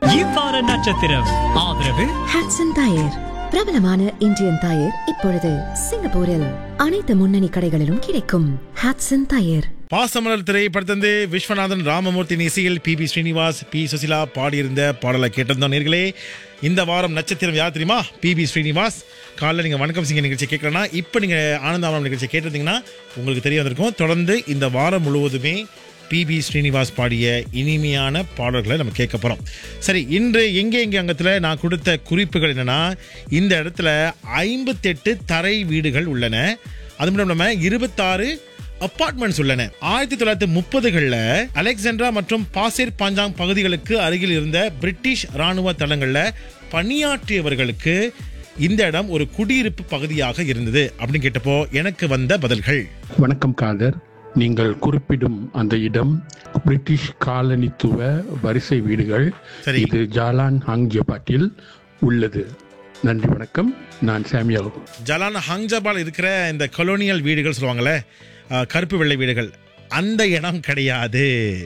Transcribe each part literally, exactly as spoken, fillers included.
இவ்வார நட்சத்திரம் ஆதரவு Hodson tyre, பிரபலமான இந்தியன் டயர் இப்பொழுது சிங்கப்பூரில் அனைத்து முன்னணி கடைகளிலும் கிடைக்கும். Hodson tyre. பாசமலர் திரைப்படத்திலிருந்து விஸ்வநாதன் ராமமூர்த்தி இசையில் B B Srinivas, B Susheela பாடியிருந்த பாடலை கேட்டிருந்தோம் நேர்களே. இந்த வாரம் நட்சத்திரம் யார் தெரியுமா? B B Srinivas. காலைல நீங்கள் வணக்கம் சிங்க நிகழ்ச்சி கேட்கலன்னா இப்போ நீங்கள் ஆனந்தாவரம் நிகழ்ச்சி கேட்டிருந்தீங்கன்னா உங்களுக்கு தெரிய வந்திருக்கும். தொடர்ந்து இந்த வாரம் முழுவதுமே பி பி ஸ்ரீனிவாஸ் பாடிய இனிமையான பாடல்களை நம்ம கேட்க போகிறோம். சரி, இன்று எங்கே எங்கே அங்கத்தில் நான் கொடுத்த குறிப்புகள் என்னென்னா, இந்த இடத்துல ஐம்பத்தெட்டு தரை வீடுகள் உள்ளன. அது மட்டும் இல்லாமல் இருபத்தாறு அப்பார்ட்மெண்ட்ஸ் உள்ளன. ஆயிரத்தி தொள்ளாயிரத்தி முப்பதுகளில் அலெக்சாண்ட்ரா மற்றும் பாசேர் பாஞ்சாங் பகுதிகளுக்கு அருகில் இருந்த பிரிட்டிஷ் இராணுவ தளங்களில் பணியாற்றியவர்களுக்கு இந்த இடம் ஒரு குடியிருப்பு பகுதியாக இருந்தது அப்படின்னு கேட்டப்போ எனக்கு வந்த பதில்கள். வணக்கம் காதர், நீங்கள் குறிப்பிடும் அந்த இடம் பிரிட்டிஷ் காலனித்துவ வரிசை வீடுகள். சரி. இது ஜாலான் ஹாங்ஜபாட்டில் உள்ளது. நன்றி, வணக்கம். நான் சாமியால். ஜலான் ஹாங்ஜபால் இருக்கிற இந்த கொலோனியல் வீடுகள் சொல்லுவாங்கள்ல, அஹ், கருப்பு வெள்ளை வீடுகள், அந்த இடம் கிடையாது.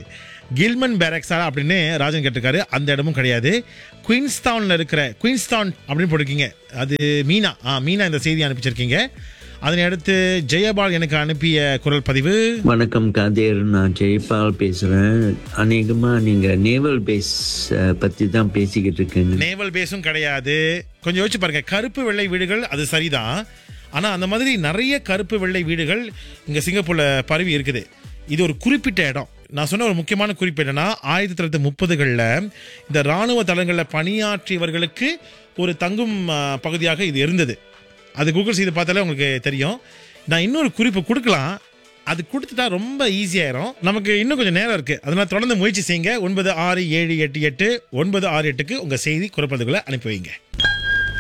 கில்மன் பேரக்ஸா அப்படின்னு ராஜன் கேட்டிருக்காரு, அந்த இடமும் கிடையாது. குயின்ஸ்டவுன்ல இருக்கிற குயின்ஸ்டவுன் அப்படின்னு போட்டிருக்கீங்க, அது மீனா. ஆ மீனா இந்த செய்தி அனுப்பிச்சிருக்கீங்க. அதனை அடுத்து ஜெயபால் எனக்கு அனுப்பிய குரல் பதிவு. வணக்கம் காதேர், நான் ஜெயபால் பேசுறேன். அநேகமா நீங்க நேவல் பேஸ் பத்தி தான் பேசிக்கிட்டு இருக்கீங்க. நேவல் பேஸும் கிடையாது. கொஞ்சம் யோசிச்சு பாருங்க, கருப்பு வெள்ளை வீடுகள் அது சரிதான், ஆனா அந்த மாதிரி நிறைய கருப்பு வெள்ளை வீடுகள் இங்க சிங்கப்பூர்ல பரவி இருக்குது. இது ஒரு குறிப்பிட்ட இடம். நான் சொன்ன ஒரு முக்கியமான குறிப்பு என்னன்னா, ஆயிரத்தி தொள்ளாயிரத்தி முப்பதுகளில் இந்த இராணுவ தளங்களில் பணியாற்றியவர்களுக்கு ஒரு தங்கும் அஹ், பகுதியாக இது இருந்தது. அது கூகுள் செய்து பார்த்தாலே உங்களுக்கு தெரியும். நான் இன்னொரு குறிப்பு கொடுக்கலாம், அது கொடுத்துட்டா ரொம்ப ஈஸியாயிரும். நமக்கு இன்னும் கொஞ்சம் நேரம் இருக்கு, அதனால தொடர்ந்து முயற்சி செய்யுங்க. ஒன்பது ஆறு ஏழு எட்டு எட்டு ஒன்பது ஆறு எட்டுக்கு உங்க செய்தி குறைப்பதுகளை அனுப்பி வைங்க.